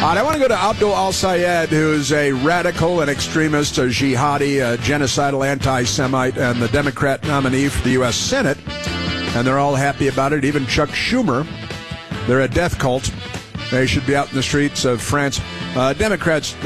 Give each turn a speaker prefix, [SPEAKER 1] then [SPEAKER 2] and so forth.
[SPEAKER 1] I want to go to Abdul al-Sayed, who is a radical and extremist, a jihadi, a genocidal anti-Semite, and the Democrat nominee for the U.S. Senate. And they're all happy about it, even Chuck Schumer. They're a death cult. They should be out in the streets of France. Democrats